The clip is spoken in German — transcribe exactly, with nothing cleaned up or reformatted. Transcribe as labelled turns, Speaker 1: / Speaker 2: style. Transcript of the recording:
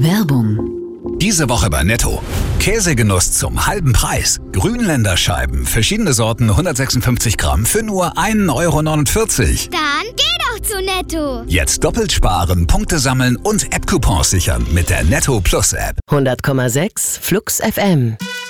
Speaker 1: Werbung.
Speaker 2: Diese Woche bei Netto. Käsegenuss zum halben Preis. Grünländerscheiben, verschiedene Sorten, hundertsechsundfünfzig Gramm für nur ein Euro neunundvierzig.
Speaker 3: Dann geh doch zu Netto.
Speaker 2: Jetzt doppelt sparen, Punkte sammeln und App-Coupons sichern mit der Netto Plus App.
Speaker 4: hundert Komma sechs Flux F M.